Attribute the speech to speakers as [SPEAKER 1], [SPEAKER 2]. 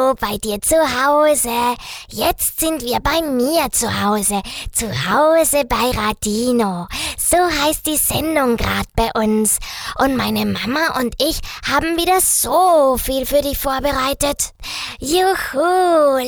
[SPEAKER 1] Hallo bei dir zu Hause. Jetzt sind wir bei mir zu Hause bei Radino. So heißt die Sendung gerade bei uns. Und meine Mama und ich haben wieder so viel für dich vorbereitet. Juhu,